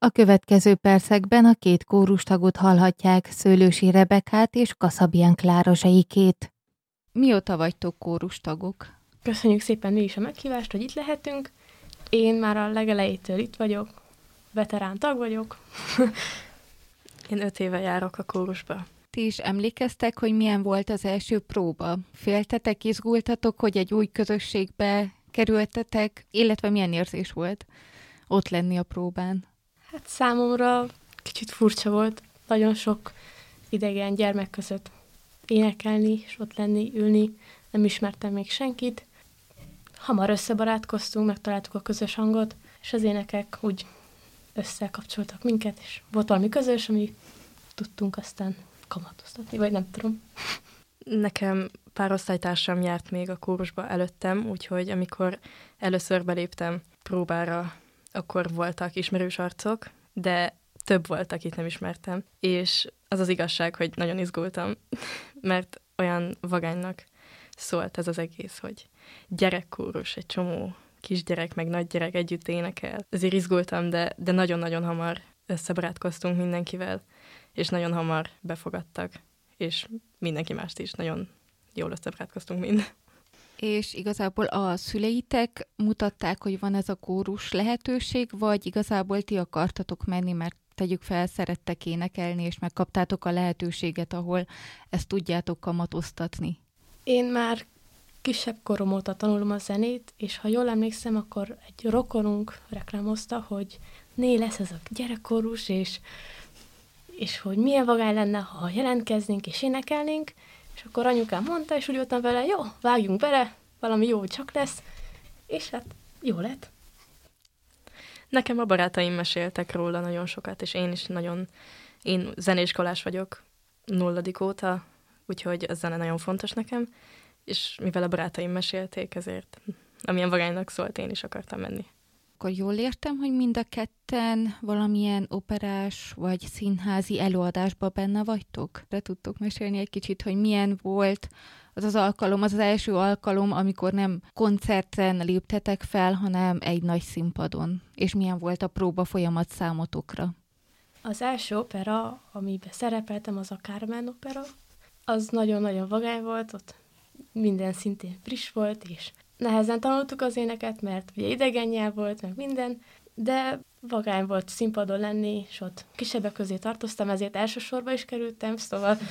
A következő percekben a két kórustagot hallhatják, Szőlősi Rebekát és Kaszabian Klára Zseikét. Mióta vagytok kórustagok? Köszönjük szépen mi is a meghívást, hogy itt lehetünk. Én már a legelejétől itt vagyok, veterán tag vagyok. Én 5 éve járok a kórusba. Ti is emlékeztek, hogy milyen volt az első próba? Féltetek, izgultatok, hogy egy új közösségbe kerültetek, illetve milyen érzés volt ott lenni a próbán? Hát számomra kicsit furcsa volt nagyon sok idegen gyermek között énekelni, és ott lenni, ülni. Nem ismertem még senkit. Hamar összebarátkoztunk, megtaláltuk a közös hangot, és az énekek úgy összekapcsoltak minket, és volt valami közös, ami tudtunk aztán kamatoztatni, vagy nem tudom. Nekem pár osztálytársam járt még a kórusba előttem, úgyhogy amikor először beléptem próbára, akkor voltak ismerős arcok, de több volt, akit nem ismertem. És az az igazság, hogy nagyon izgultam, mert olyan vagánynak szólt ez az egész, hogy gyerekkórus, egy csomó kisgyerek, meg nagygyerek együtt énekel. Ezért izgultam, de nagyon-nagyon hamar összebarátkoztunk mindenkivel, és nagyon hamar befogadtak, és mindenki mást is nagyon jól összebarátkoztunk mind. És igazából a szüleitek mutatták, hogy van ez a kórus lehetőség, vagy igazából ti akartatok menni, mert tegyük fel, szerettek énekelni, és megkaptátok a lehetőséget, ahol ezt tudjátok kamatoztatni? Én már kisebb korom óta tanulom a zenét, és ha jól emlékszem, akkor egy rokonunk reklámozta, hogy lesz ez a gyerekkórus, és hogy milyen vagány lenne, ha jelentkeznénk és énekelnénk, és akkor anyukám mondta, és úgy voltam vele, jó, vágjunk bele, valami jó csak lesz, és hát jó lett. Nekem a barátaim meséltek róla nagyon sokat, és én zeneiskolás vagyok 0. óta, úgyhogy a zene nagyon fontos nekem, és mivel a barátaim mesélték, ezért amilyen vagánynak szólt, én is akartam menni. Akkor jól értem, hogy mind a ketten valamilyen operás vagy színházi előadásban benne vagytok? De tudtok mesélni egy kicsit, hogy milyen volt az alkalom, az első alkalom, amikor nem koncerten léptetek fel, hanem egy nagy színpadon. És milyen volt a próba folyamat számotokra? Az első opera, amiben szerepeltem, az a Carmen opera. Az nagyon-nagyon vagány volt, ott minden szintén friss volt, és nehezen tanultuk az éneket, mert ugye idegen nyelv volt, meg minden, de vagány volt színpadon lenni, és ott kisebbek közé tartoztam, ezért elsősorba is kerültem, szóval